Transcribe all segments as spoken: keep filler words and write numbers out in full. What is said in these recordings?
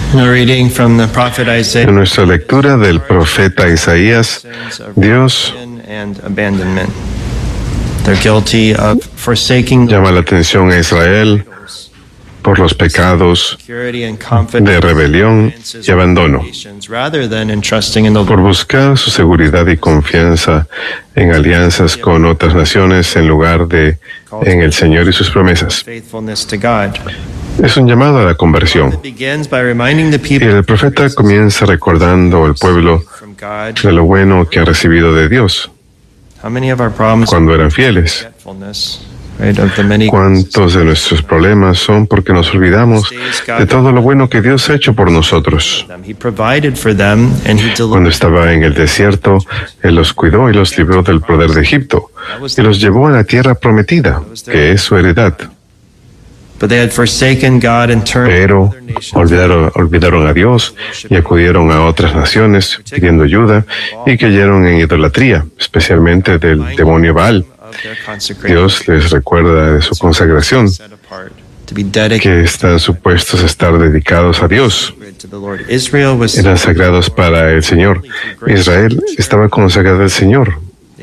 En nuestra lectura del profeta Isaías, Dios llama la atención a Israel por los pecados de rebelión y abandono, por buscar su seguridad y confianza en alianzas con otras naciones en lugar de en el Señor y sus promesas. Es un llamado a la conversión. Y el profeta comienza recordando al pueblo de lo bueno que ha recibido de Dios cuando eran fieles. ¿Cuántos de nuestros problemas son porque nos olvidamos de todo lo bueno que Dios ha hecho por nosotros? Cuando estaba en el desierto, Él los cuidó y los libró del poder de Egipto y los llevó a la tierra prometida, que es su heredad. Pero olvidaron, olvidaron a Dios y acudieron a otras naciones pidiendo ayuda y cayeron en idolatría, especialmente del demonio Baal. Dios les recuerda de su consagración, que están supuestos a estar dedicados a Dios. Eran sagrados para el Señor. Israel estaba consagrado al Señor.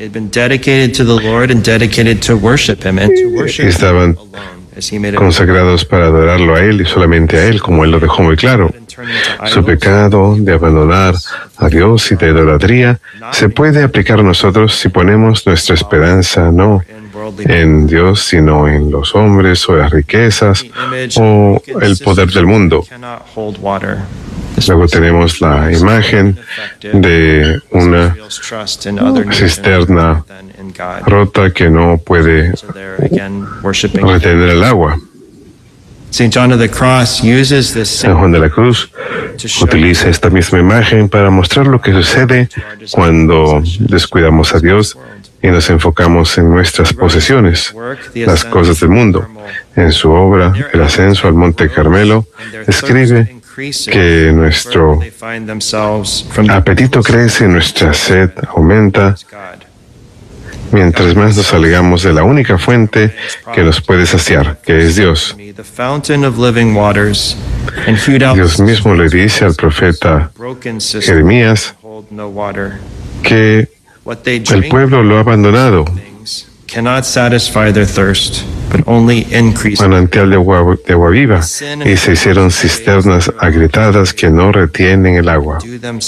Estaban consagrados para adorarlo a Él y solamente a Él, como Él lo dejó muy claro. Su pecado de abandonar a Dios y de idolatría se puede aplicar a nosotros si ponemos nuestra esperanza no en Dios, sino en los hombres o las riquezas o el poder del mundo. Luego tenemos la imagen de una cisterna rota que no puede retener el agua. San Juan de la Cruz utiliza esta misma imagen para mostrar lo que sucede cuando descuidamos a Dios y nos enfocamos en nuestras posesiones, las cosas del mundo. En su obra, El ascenso al Monte Carmelo, escribe que nuestro apetito crece, nuestra sed aumenta, mientras más nos alejamos de la única fuente que nos puede saciar, que es Dios. Dios mismo le dice al profeta Jeremías que el pueblo lo ha abandonado. Manantial de agua, de agua viva, y se hicieron cisternas agrietadas que no retienen el agua.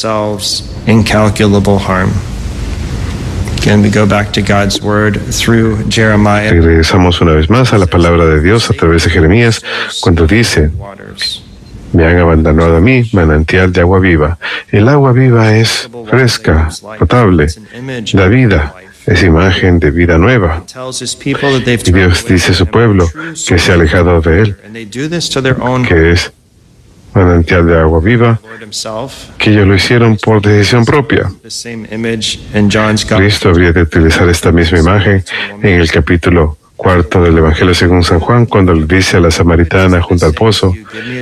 Regresamos una vez más a la palabra de Dios a través de Jeremías, cuando dice: me han abandonado a mí, manantial de agua viva. El agua viva es fresca, potable, da vida. Es imagen de vida nueva. Y Dios dice a su pueblo que se ha alejado de Él, que es manantial de agua viva, que ellos lo hicieron por decisión propia. Cristo habría de utilizar esta misma imagen en el capítulo cuarto del Evangelio según San Juan, cuando le dice a la samaritana junto al pozo: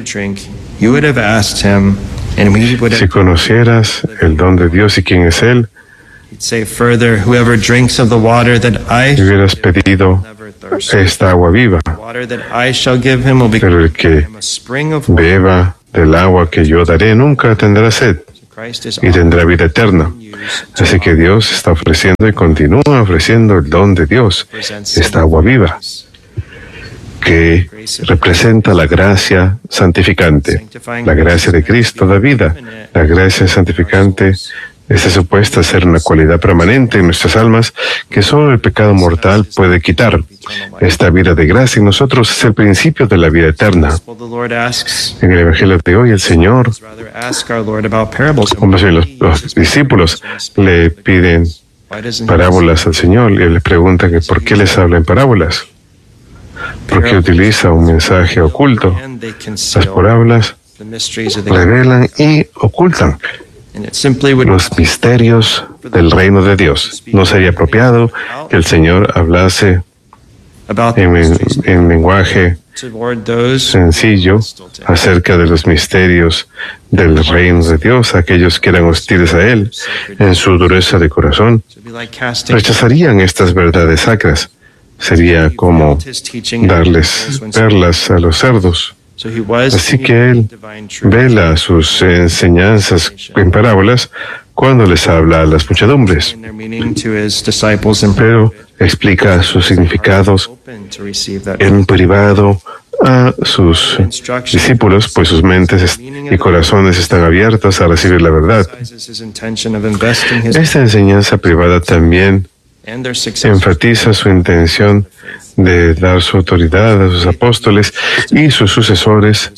si conocieras el don de Dios y quién es Él, y hubieras pedido esta agua viva, pero el que beba del agua que yo daré nunca tendrá sed y tendrá vida eterna. Así que Dios está ofreciendo y continúa ofreciendo el don de Dios, esta agua viva, que representa la gracia santificante. La gracia de Cristo da vida. La gracia santificante está supuesta a ser una cualidad permanente en nuestras almas que solo el pecado mortal puede quitar. Esta vida de gracia en nosotros es el principio de la vida eterna. En el Evangelio de hoy, el Señor, como si los, los discípulos le piden parábolas al Señor y le preguntan que por qué les habla en parábolas. Porque utiliza un mensaje oculto. Las parábolas revelan y ocultan los misterios del reino de Dios. No sería apropiado que el Señor hablase en, en lenguaje sencillo acerca de los misterios del reino de Dios. Aquellos que eran hostiles a Él, en su dureza de corazón, rechazarían estas verdades sacras. Sería como darles perlas a los cerdos. Así que Él vela sus enseñanzas en parábolas cuando les habla a las muchedumbres, pero explica sus significados en privado a sus discípulos, pues sus mentes y corazones están abiertos a recibir la verdad. Esta enseñanza privada también enfatiza su intención de dar su autoridad a sus apóstoles y sus sucesores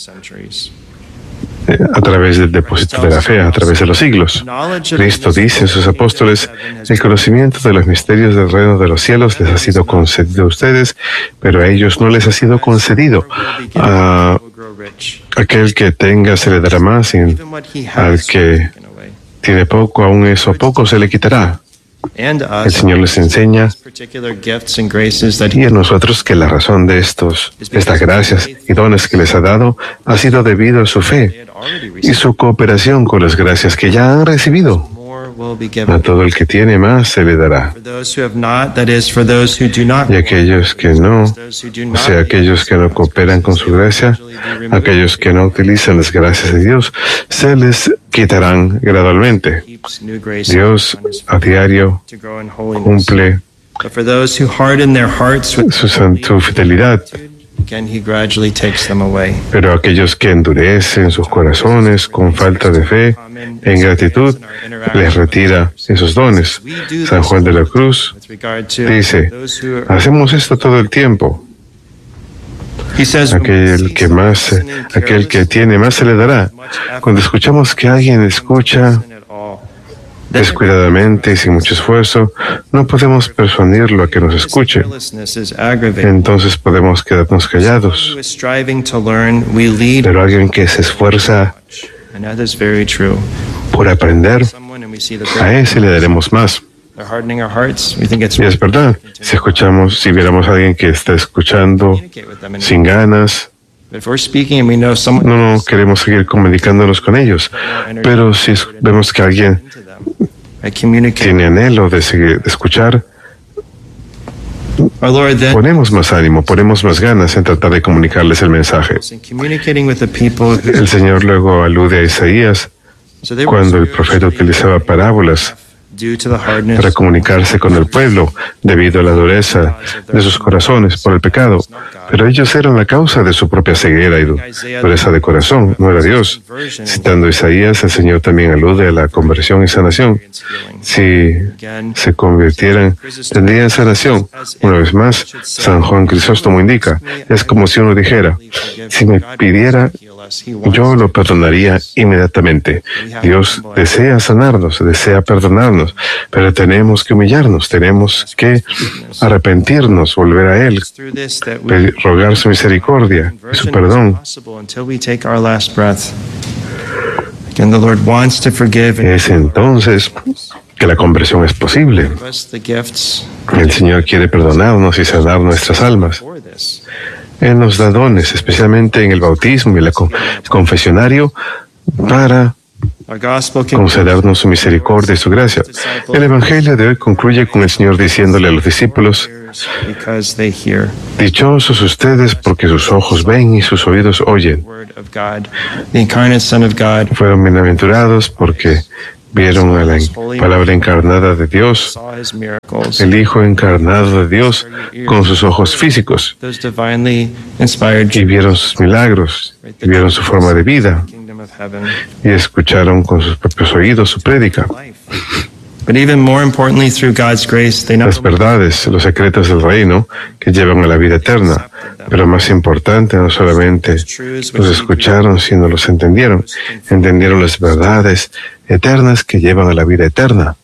a través del depósito de la fe, a través de los siglos. Cristo dice a sus apóstoles: el conocimiento de los misterios del reino de los cielos les ha sido concedido a ustedes, pero a ellos no les ha sido concedido. A aquel que tenga se le dará más, y al que tiene poco, aún eso poco se le quitará. El Señor les enseña y a nosotros que la razón de estos, estas gracias y dones que les ha dado ha sido debido a su fe y su cooperación con las gracias que ya han recibido. A todo el que tiene más se le dará. Y aquellos que no, o sea, aquellos que no cooperan con su gracia, aquellos que no utilizan las gracias de Dios, se les quitarán gradualmente. Dios a diario cumple su, su fidelidad. Pero aquellos que endurecen sus corazones con falta de fe e ingratitud, les retira esos dones. San Juan de la Cruz dice: hacemos esto todo el tiempo. Aquel que más, aquel que tiene más se le dará. Cuando escuchamos que alguien escucha descuidadamente y sin mucho esfuerzo, no podemos persuadirlo a que nos escuche. Entonces podemos quedarnos callados. Pero alguien que se esfuerza por aprender, a ese le daremos más. Y es verdad, si escuchamos, si viéramos a alguien que está escuchando sin ganas, no, no queremos seguir comunicándonos con ellos. Pero si vemos que alguien tiene anhelo de, seguir, de escuchar, ponemos más ánimo, ponemos más ganas en tratar de comunicarles el mensaje. El Señor luego alude a Isaías cuando el profeta utilizaba parábolas para comunicarse con el pueblo debido a la dureza de sus corazones por el pecado. Pero ellos eran la causa de su propia ceguera y dureza de corazón, no era Dios. Citando a Isaías, el Señor también alude a la conversión y sanación. Si se convirtieran, tendrían sanación. Una vez más, San Juan Crisóstomo indica, es como si uno dijera: si me pidiera, yo lo perdonaría inmediatamente. Dios desea sanarnos, desea perdonarnos, pero tenemos que humillarnos, tenemos que arrepentirnos, volver a Él, pedir, rogar su misericordia y su perdón. Es entonces que la conversión es posible. El Señor quiere perdonarnos y sanar nuestras almas. Él nos da dones, especialmente en el bautismo y el confesionario, para concedernos su misericordia y su gracia. El Evangelio de hoy concluye con el Señor diciéndole a los discípulos: dichosos ustedes porque sus ojos ven y sus oídos oyen. Fueron bienaventurados porque vieron a la palabra encarnada de Dios, el Hijo encarnado de Dios, con sus ojos físicos, y vieron sus milagros, y vieron su forma de vida, y escucharon con sus propios oídos su prédica. Las verdades, los secretos del reino que llevan a la vida eterna. Pero más importante, no solamente los escucharon, sino los entendieron. Entendieron las verdades eternas que llevan a la vida eterna.